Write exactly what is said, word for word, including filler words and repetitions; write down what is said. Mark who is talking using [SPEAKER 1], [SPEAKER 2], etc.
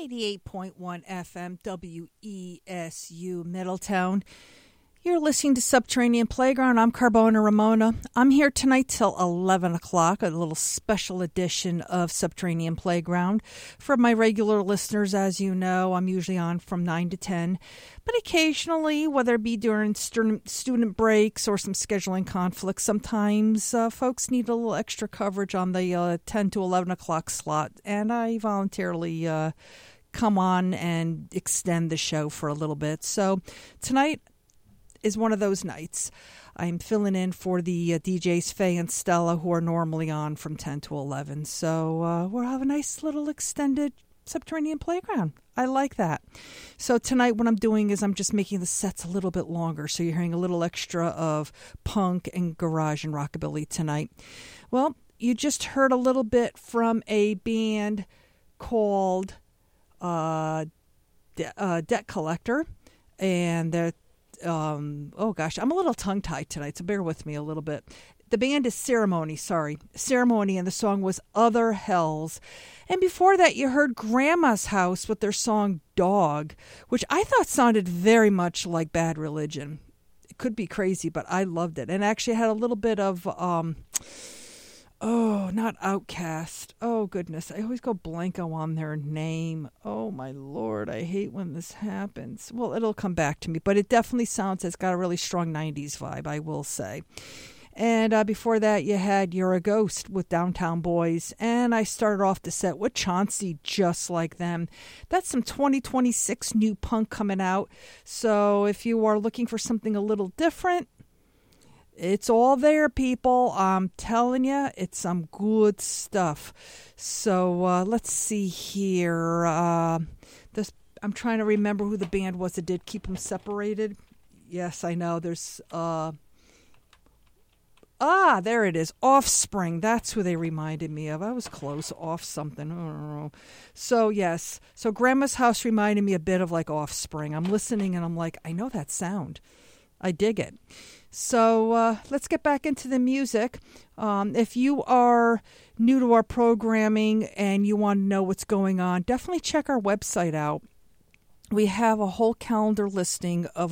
[SPEAKER 1] eighty-eight point one F M W E S U Middletown. You're listening to Subterranean Playground. I'm Carbona Ramona. I'm here tonight till eleven o'clock, a little special edition of Subterranean Playground. For my regular listeners, as you know, I'm usually on from nine to ten. But occasionally, whether it be during student student breaks or some scheduling conflicts, sometimes uh, folks need a little extra coverage on the uh, ten to eleven o'clock slot. And I voluntarily uh, come on and extend the show for a little bit. So tonight is one of those nights. I'm filling in for the uh, D Js Faye and Stella, who are normally on from ten to eleven. So uh, we'll have a nice little extended Subterranean Playground. I like that. So tonight what I'm doing is I'm just making the sets a little bit longer. So you're hearing a little extra of punk and garage and rockabilly tonight. Well, you just heard a little bit from a band called uh, De- uh, Debt Collector. And they're Um, oh gosh, I'm a little tongue-tied tonight, so bear with me a little bit. The band is Ceremony, sorry. Ceremony, and the song was Other Hells. And before that, you heard Grandma's House with their song Dog, which I thought sounded very much like Bad Religion. It could be crazy, but I loved it. And actually had a little bit of, um, oh, not Outcast. Oh, goodness. I always go blanco on their name. Oh, my Lord. I hate when this happens. Well, it'll come back to me. But it definitely sounds, it's got a really strong nineties vibe, I will say. And uh, before that, you had You're a Ghost with Downtown Boys. And I started off the set with Chauncey, Just Like Them. That's some twenty twenty-six new punk coming out. So if you are looking for something a little different, it's all there, people. I'm telling you, it's some good stuff. So uh, let's see here. Uh, this I'm trying to remember who the band was that did keep them separated. Yes, I know. There's uh, ah, there it is. Offspring. That's who they reminded me of. I was close. Off something. I don't know. So yes. So Grandma's House reminded me a bit of like Offspring. I'm listening and I'm like, I know that sound. I dig it. So uh, let's get back into the music. Um, if you are new to our programming and you want to know what's going on, definitely check our website out. We have a whole calendar listing of